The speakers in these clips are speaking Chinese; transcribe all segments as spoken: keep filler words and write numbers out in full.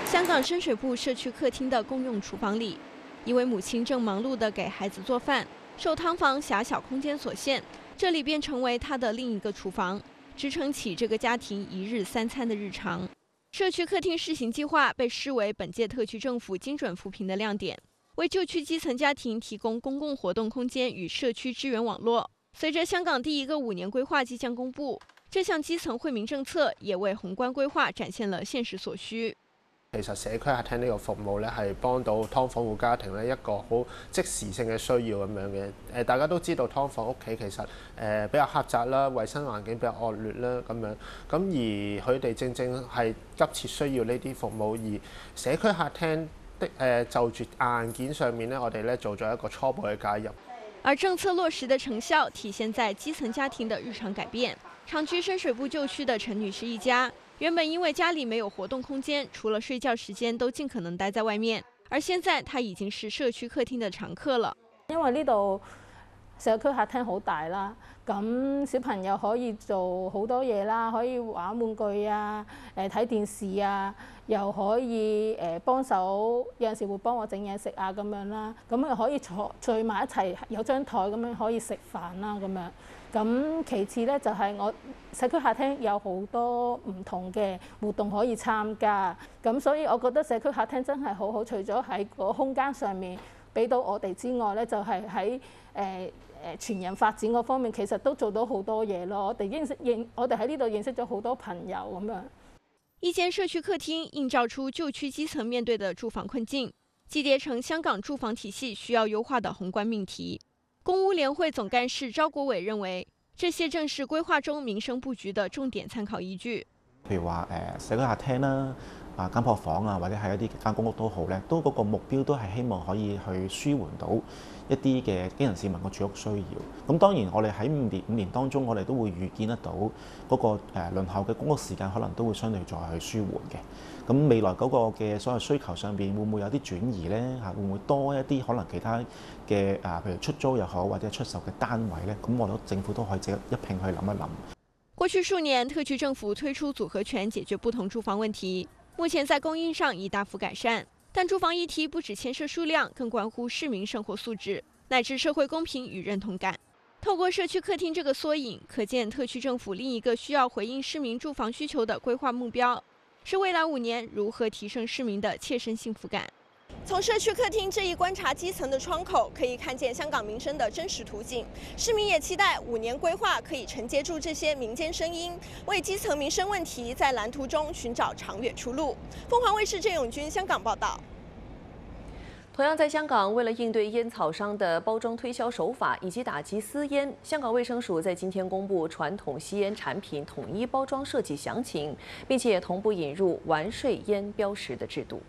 香港深水埗社区客厅的公用厨房里，一位母亲正忙碌地给孩子做饭。受汤房狭小空间所限，这里便成为她的另一个厨房，支撑起这个家庭一日三餐的日常。社区客厅试行计划被视为本届特区政府精准扶贫的亮点，为旧区基层家庭提供公共活动空间与社区支援网络。随着香港第一个五年规划即将公布，这項基層惠民政策也為宏觀規劃展現了現實所需。 其實社區客廳呢個服務咧，係幫到劏房戶家庭咧一個好即時性嘅需要咁樣嘅。誒，大家都知道劏房屋企其實誒比較狹窄啦，衞生環境比較惡劣啦咁樣。咁而佢哋正正係急切需要呢啲服務，而社區客廳的誒就住硬件上面咧，我哋咧做咗一個初步嘅介入。 而政策落實的成效體現在基層家庭的日常改變。長居深水埗舊區的陳女士一家，原本因為家裡沒有活動空間，除了睡覺時間都盡可能待在外面。而現在，她已經是社區客廳的常客了。 因為呢度社區客廳好大啦，咁小朋友可以做好多嘢啦，可以玩玩具啊，誒睇電視啊，又可以誒幫手，有陣時會幫我整嘢食啊咁樣啦，咁又可以坐聚埋一齊，有張台咁樣可以食飯啦咁樣。咁其次咧就係我社區客廳有好多唔同嘅活動可以參加，咁所以我覺得社區客廳真係好好，除咗喺個空間上面俾到我哋之外咧，就係喺誒誒全人發展嗰方面，其實都做到好多嘢咯。我哋認識認，我哋喺呢度認識咗好多朋友咁樣。 一間社區客廳映照出舊區基層面對的住房困境，集結成香港住房體系需要優化的宏觀命題。公屋聯會總幹事招國偉認為，這些正是規劃中民生佈局的重點參考依據。 譬如話誒社區客廳啦、啊間鋪房啊，或者係一啲間公屋都好咧，都嗰個目標都係希望可以去舒緩到一啲嘅基層市民個住屋需要。咁當然我哋喺五年五年當中，我哋都會預見得到嗰個誒輪候嘅公屋時間可能都會相對再去舒緩嘅。咁未來嗰個嘅所謂需求上邊會唔會有啲轉移咧？嚇，會唔會多一啲可能其他嘅啊，譬如出租又好或者出售嘅單位咧？咁我覺得政府都可以值得一併去諗一諗。 過去數年，特區政府推出組合拳解決不同住房問題，目前在供應上已大幅改善。但住房議題不只牽涉數量，更關乎市民生活素質乃至社會公平與認同感。透過社區客廳這個縮影，可見特區政府另一個需要回應市民住房需求的規劃目標，是未來五年如何提升市民的切身幸福感。從社區客廳這一觀察基層的窗口，可以看見香港民生的真實圖景。市民也期待五年規劃可以承接住這些民間聲音，為基層民生問題在藍圖中尋找長遠出路。鳳凰衛視鄭永軍香港報道。 同樣在香港，為了應對煙草商的包裝推銷手法以及打擊私煙，香港衛生署在今天公布傳統吸煙產品統一包裝設計詳情，並且同步引入完稅煙標識的制度。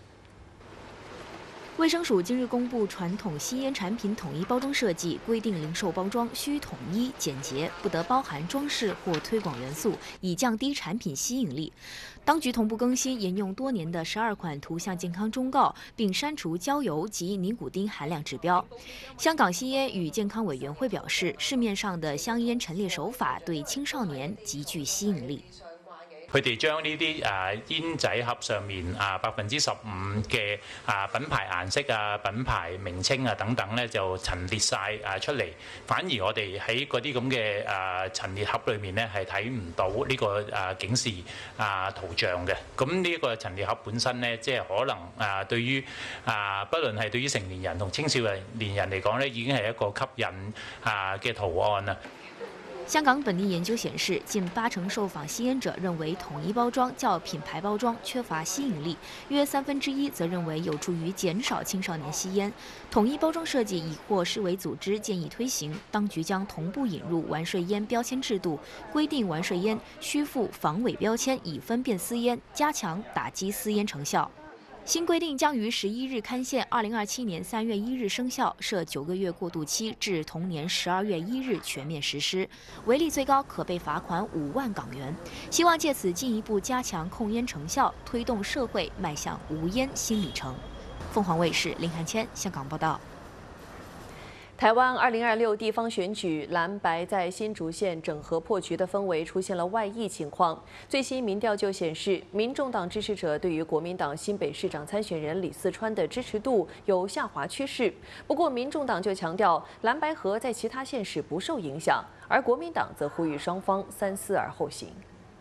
衛生署今日公布傳統吸煙產品統一包裝設計，規定零售包裝需統一簡潔，不得包含裝飾或推廣元素，以降低產品吸引力。當局同步更新沿用多年的十二款圖像健康忠告，並刪除焦油及尼古丁含量指標。香港吸煙與健康委員會表示，市面上的香煙陳列手法對青少年極具吸引力。 佢哋將呢啲誒煙仔盒上面啊百分之十五嘅啊品牌顏色啊、品牌名稱啊等等咧，就陳列晒啊出嚟。反而我哋喺嗰啲咁嘅誒陳列盒裏面咧，係睇唔到呢個誒警示啊圖像嘅。咁呢一個陳列盒本身咧，即係可能啊對於啊，不論係對於成年人同青少年人嚟講咧，已經係一個吸引啊嘅圖案啦。 香港本地研究顯示，近八成受訪吸煙者認為統一包裝較品牌包裝缺乏吸引力，約三分之一則認為有助於減少青少年吸煙。統一包裝設計已獲世衛組織建議推行，當局將同步引入完稅煙標籤制度，規定完稅煙需附防偽標籤，以分辨私煙，加強打擊私煙成效。新規定將於十一日刊憲，二零二七年三月一日生效，設九個月過渡期，至同年十二月一日全面實施，違例最高可被罰款五萬港元。希望借此進一步加強控煙成效，推動社會邁向無煙新里程。鳳凰衛視林漢謙香港報道。 台湾二零二六地方选举，蓝白在新竹县整合破局的氛围出现了外溢情况。最新民调就显示，民众党支持者对于国民党新北市长参选人李四川的支持度有下滑趋势。不过，民众党就强调，蓝白合在其他县市不受影响，而国民党则呼吁双方三思而后行。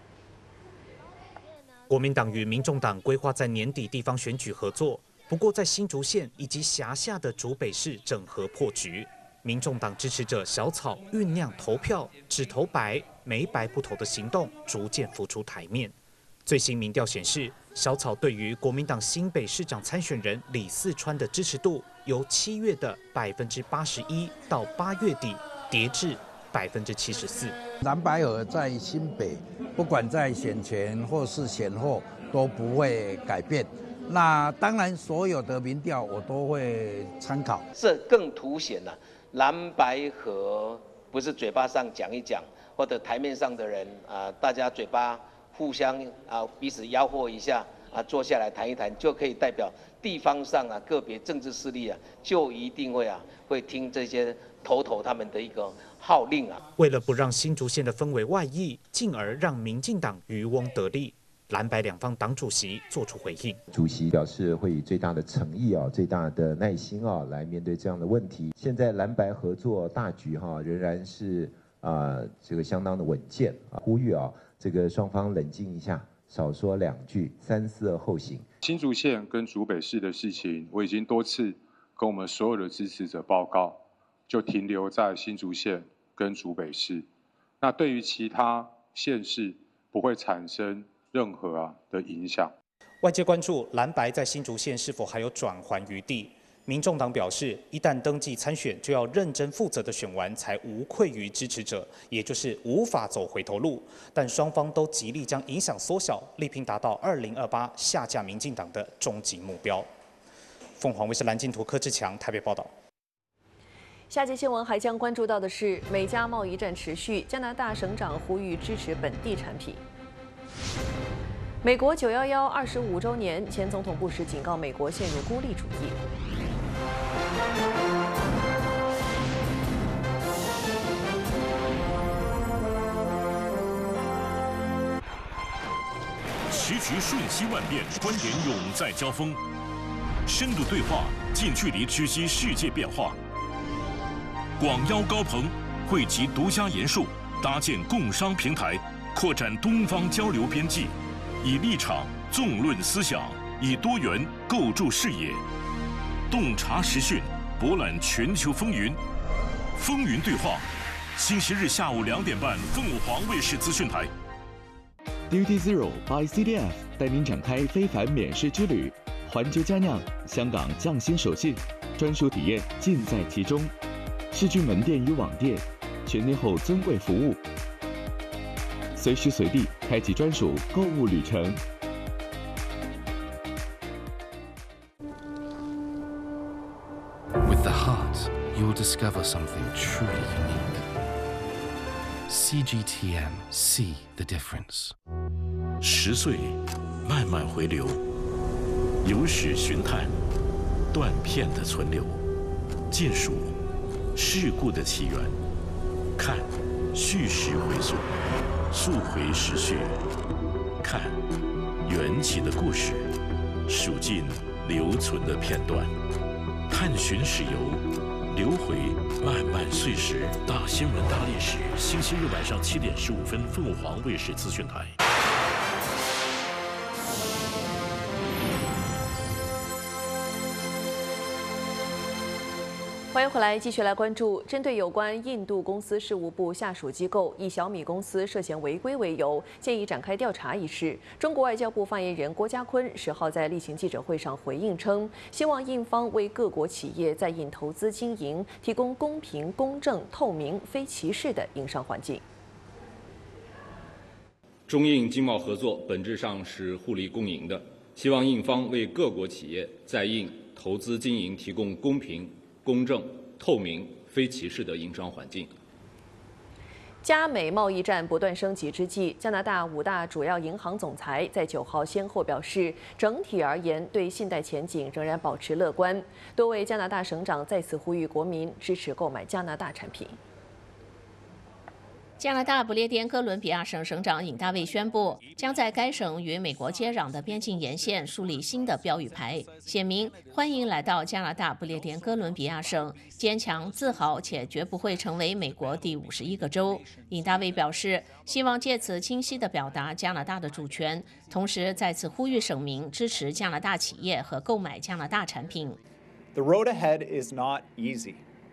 国民党与民众党规划在年底地方选举合作。 不过，在新竹县以及辖下的竹北市整合破局，民众党支持者小草酝酿投票只投白没白不投的行动逐渐浮出台面。最新民调显示，小草对于国民党新北市长参选人李四川的支持度，由七月的百分之八十一到八月底跌至百分之七十四。 蓝白合在新北，不管在选前或是选后都不会改变。 那当然，所有的民调我都会参考。 这更凸显了蓝白合不是嘴巴上讲一讲，或者台面上的人啊，大家嘴巴互相啊彼此吆喝一下啊，坐下来谈一谈，就可以代表地方上啊个别政治势力啊，就一定会啊会听这些头头他们的一个号令啊。 为了不让新竹县的氛围外溢，进而让民进党渔翁得利。 蓝白两方党主席作出回应， 主席表示会以最大的诚意啊、最大的耐心啊来面对这样的问题。现在蓝白合作大局哈、啊、仍然是啊、呃、这个相当的稳健啊，呼吁啊这个双方冷静一下，少说两句，三思而后行。 新竹县跟竹北市的事情，我已经多次跟我们所有的支持者报告，就停留在新竹县跟竹北市。那对于其他县市不会产生 任何啊的影响。 外界关注蓝白在新竹县是否还有转圜余地。民众党表示，一旦登记参选，就要认真负责的选完，才无愧于支持者，也就是无法走回头路。但双方都极力将影响缩小，力拼达到二零二八下架民进党的终极目标。凤凰卫视蓝金图柯志强台北报道。 下节新闻还将关注到的是，美加贸易战持续，加拿大省长呼吁支持本地产品。 美国九一一二十五周年，前总统布什警告美国陷入孤立主义。 时局瞬息万变，观点永在交锋，深度对话，近距离知悉世界变化。广邀高朋，汇集独家研述，搭建共商平台，扩展东方交流边际。 以立场纵论思想，以多元构筑视野，洞察时讯，博览全球风云。风云对话，星期日下午两点半，凤凰卫视资讯台。 Duty Zero by C D F 带您展开非凡免税之旅，环球佳酿，香港匠心手信，专属体验尽在其中。世居门店与网店，全年后尊贵服务。 随时随地开启专属购物旅程。 With the heart, you'll discover something truly unique. C G T M, see the difference. 十岁，慢慢回流，有史寻探，断片的存留，借数事故的起源，看叙事回溯。 溯回时序，看缘起的故事，数尽留存的片段，探寻史游，流回漫漫岁时。大新闻大历史，星期日晚上七点十五分，凤凰卫视资讯台。 欢迎回来，继续来关注针对有关印度公司事务部下属机构以小米公司涉嫌违规为由，建议展开调查一事。中国外交部发言人郭家坤十号在例行记者会上回应称，希望印方为各国企业在印投资经营提供公平、公正、透明、非歧视的营商环境。 中印经贸合作本质上是互利共赢的，希望印方为各国企业在印投资经营提供公平、公正、透明、非歧视的营商环境。 加美贸易战不断升级之际，加拿大五大主要银行总裁在九号先后表示，整体而言对信贷前景仍然保持乐观。多位加拿大省长再次呼吁国民支持购买加拿大产品。 加拿大不列颠哥伦比亚省省长尹大卫宣布，将在该省与美国接壤的边境沿线树立新的标语牌，写明“欢迎来到加拿大不列颠哥伦比亚省，坚强、自豪且绝不会成为美国第五十一个州”。尹大卫表示，希望借此清晰地表达加拿大的主权，同时再次呼吁省民支持加拿大企业和购买加拿大产品。 The road ahead is not easy.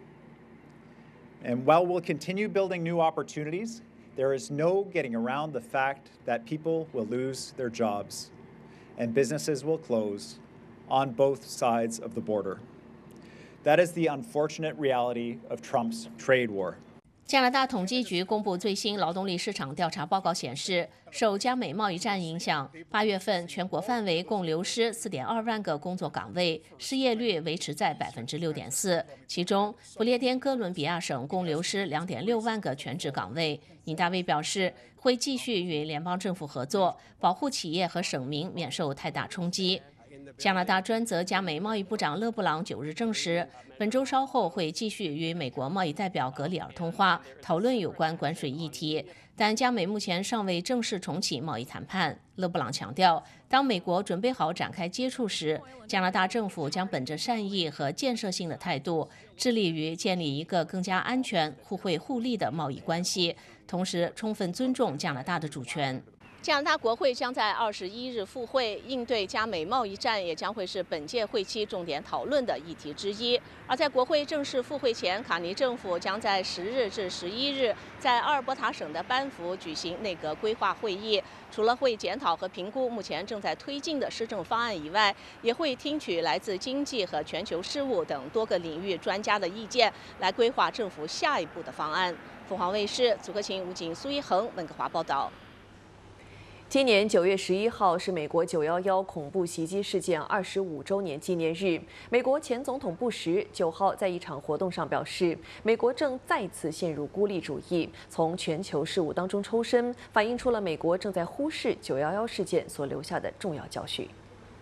And while we'll continue building new opportunities, there is no getting around the fact that people will lose their jobs and businesses will close on both sides of the border. That is the unfortunate reality of Trump's trade war. 加拿大统计局公布最新劳动力市场调查报告显示，受加美贸易战影响，八月份全国范围共流失 四点二万个工作岗位，失业率维持在 百分之六点四。其中，不列颠哥伦比亚省共流失 两点六万个全职岗位。尹大卫表示，会继续与联邦政府合作，保护企业和省民免受太大冲击。加拿大专责加美贸易部长勒布朗九日证实，本周稍后会继续与美国贸易代表格里尔通话，讨论有关关税议题。但加美目前尚未正式重启贸易谈判。勒布朗强调，当美国准备好展开接触时，加拿大政府将本着善意和建设性的态度，致力于建立一个更加安全、互惠互利的贸易关系，同时充分尊重加拿大的主权。加拿大国会将在二十一日复会，应对加美贸易战也将会是本届会期重点讨论的议题之一。而在国会正式复会前，卡尼政府将在十日至十一日在阿尔伯塔省的班夫举行内阁规划会议。除了会检讨和评估目前正在推进的施政方案以外，也会听取来自经济和全球事务等多个领域专家的意见，来规划政府下一步的方案。凤凰卫视祖克勤、吴景、苏一恒温哥华报道。 今年九月十一号是美国九一一恐怖袭击事件二十五周年纪念日。美国前总统布什九号在一场活动上表示，美国正再次陷入孤立主义，从全球事务当中抽身，反映出了美国正在忽视九一一事件所留下的重要教训。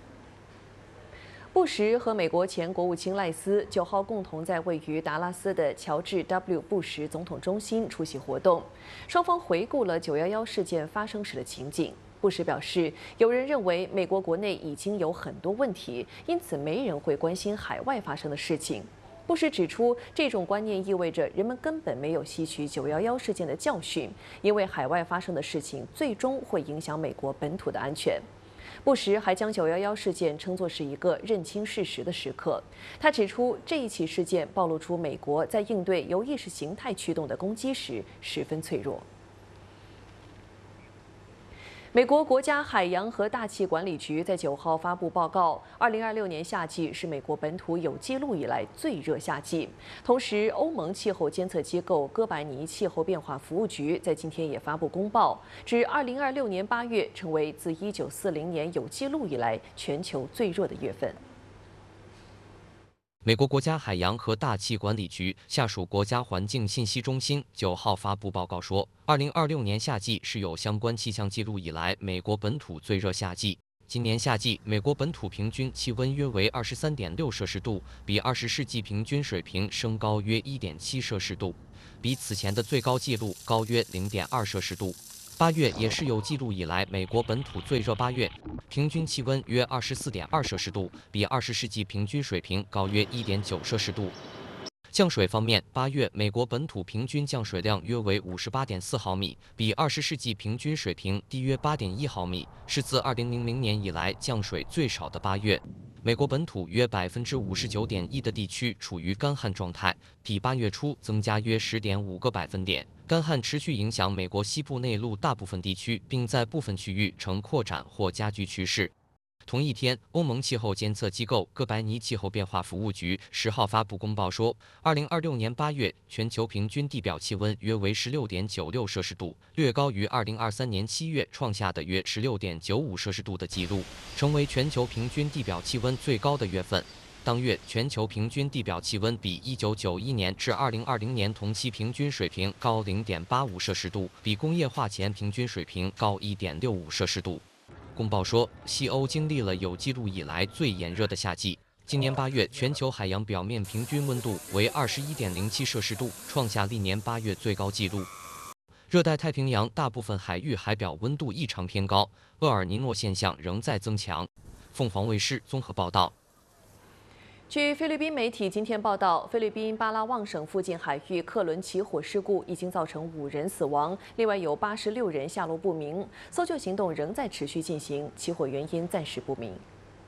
布什和美国前国务卿赖斯九号共同在位于达拉斯的乔治 W. 布什总统中心出席活动，双方回顾了九一一事件发生时的情景。布什表示，有人认为美国国内已经有很多问题，因此没人会关心海外发生的事情。布什指出，这种观念意味着人们根本没有吸取九一一事件的教训，因为海外发生的事情最终会影响美国本土的安全。布什还将九一一事件称作是一个认清事实的时刻。他指出，这一起事件暴露出美国在应对由意识形态驱动的攻击时十分脆弱。美国国家海洋和大气管理局在九号发布报告，二零二六年夏季是美国本土有记录以来最热夏季。同时，欧盟气候监测机构哥白尼气候变化服务局在今天也发布公报，指二零二六年八月成为自一九四零年有记录以来全球最热的月份。 美国国家海洋和大气管理局下属国家环境信息中心九号发布报告说，二零二六年夏季是有相关气象记录以来美国本土最热夏季。今年夏季，美国本土平均气温约为二十三点六摄氏度，比二十世纪平均水平升高约一点七摄氏度，比此前的最高纪录高约零点二摄氏度。八月也是有记录以来美国本土最热八月，平均气温约二十四点二摄氏度，比二十世纪平均水平高约一点九摄氏度。降水方面，八月美国本土平均降水量约为五十八点四毫米，比二十世纪平均水平低约八点一毫米，是自二零零零年以来降水最少的八月。美国本土约百分之五十九点一的地区处于干旱状态，比八月初增加约十点五个百分点。干旱持续影响美国西部内陆大部分地区，并在部分区域呈扩展或加剧趋势。同一天，欧盟气候监测机构哥白尼气候变化服务局十号发布公报说，二零二六年八月全球平均地表气温约为十六点九六摄氏度，略高于二零二三年七月创下的约十六点九五摄氏度的记录，成为全球平均地表气温最高的月份。 当月全球平均地表气温比一九九一年至二零二零年同期平均水平高零点八五摄氏度，比工业化前平均水平高一点六五摄氏度。公报说，西欧经历了有记录以来最炎热的夏季。今年八月，全球海洋表面平均温度为二十一点零七摄氏度，创下历年八月最高纪录。热带太平洋大部分海域海表温度异常偏高，厄尔尼诺现象仍在增强。凤凰卫视综合报道。 据菲律宾媒体今天报道，菲律宾巴拉望省附近海域客轮起火事故已经造成五人死亡，另外有八十六人下落不明，搜救行动仍在持续进行，起火原因暂时不明。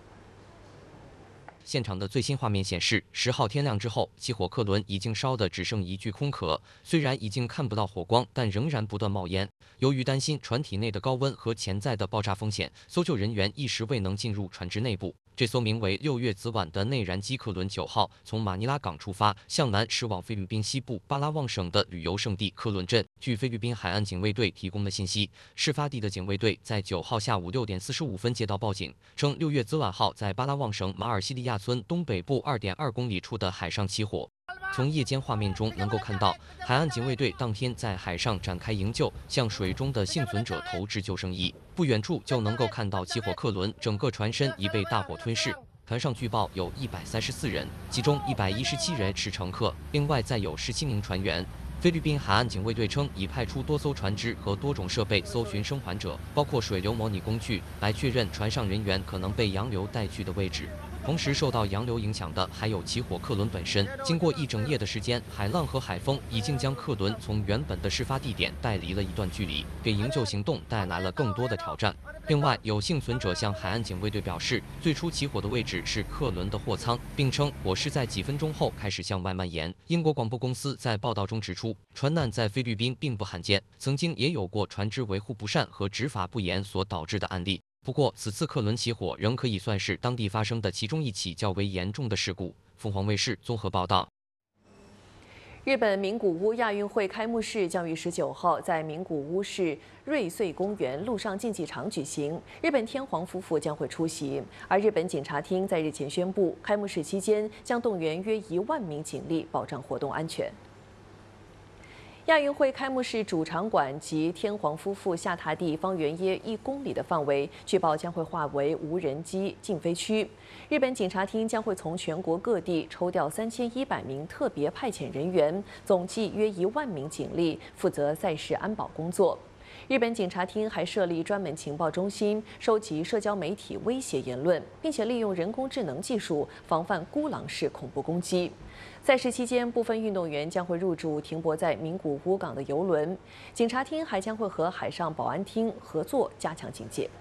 现场的最新画面显示，十号天亮之后，起火客轮已经烧得只剩一具空壳。虽然已经看不到火光，但仍然不断冒烟。由于担心船体内的高温和潜在的爆炸风险，搜救人员一时未能进入船只内部。这艘名为六月子晚的内燃机客轮九号从马尼拉港出发，向南驶往菲律宾西部巴拉望省的旅游胜地科伦镇。据菲律宾海岸警卫队提供的信息，事发地的警卫队在九号下午六点四十五分接到报警，称六月子晚号在巴拉望省马尔西利亚村东北部二点二公里处的海上起火。从夜间画面中能够看到，海岸警卫队当天在海上展开营救，向水中的幸存者投掷救生衣。不远处就能够看到起火客轮整个船身已被大火吞噬。船上据报有一百三十四人，其中一百一十七人是乘客，另外再有十七名船员。菲律宾海岸警卫队称，已派出多艘船只和多种设备搜寻生还者，包括水流模拟工具，来确认船上人员可能被洋流带去的位置。同时受到洋流影响的还有起火客轮本身。经过一整夜的时间，海浪和海风已经将客轮从原本的事发地点带离了一段距离，给营救行动带来了更多的挑战。另外，有幸存者向海岸警卫队表示，最初起火的位置是客轮的货舱，并称火势在几分钟后开始向外蔓延。英国广播公司在报道中指出，船难在菲律宾并不罕见，曾经也有过船只维护不善和执法不严所导致的案例。不过，此次客轮起火仍可以算是当地发生的其中一起较为严重的事故。凤凰卫视综合报道。 日本名古屋亚运会开幕式将于十九号在名古屋市瑞穗公园陆上竞技场举行，日本天皇夫妇将会出席。而日本警察厅在日前宣布，开幕式期间将动员约一万名警力，保障活动安全。亚运会开幕式主场馆及天皇夫妇下榻地方圆约一公里的范围，据报将会划为无人机禁飞区。日本警察厅将会从全国各地抽调三千一百名特别派遣人员，总计约一万名警力，负责赛事安保工作。日本警察厅还设立专门情报中心，收集社交媒体威胁言论，并且利用人工智能技术防范孤狼式恐怖攻击。赛事期间，部分运动员将会入住停泊在名古屋港的邮轮。警察厅还将会和海上保安厅合作，加强警戒。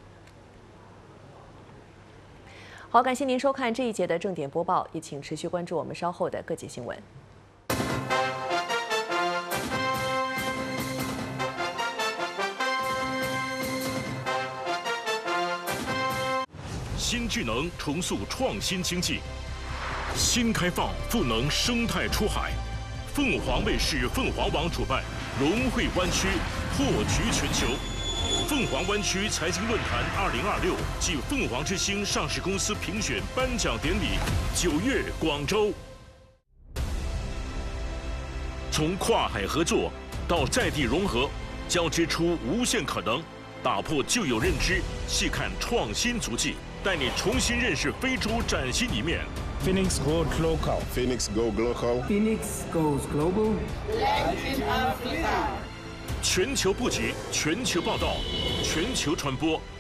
好，感谢您收看这一节的正点播报，也请持续关注我们稍后的各节新闻。 新智能重塑创新经济，新开放赋能生态出海。凤凰卫视凤凰网主办融汇湾区破局全球凤凰湾区财经论坛二零二六暨凤凰之星上市公司评选颁奖典礼，九月广州。从跨海合作到在地融合，交织出无限可能，打破旧有认知，细看创新足迹。带你重新认识非洲崭新一面。 Phoenix goes local. Phoenix go local. Phoenix goes global. Latin Africa. 全球布局，全球报道，全球传播。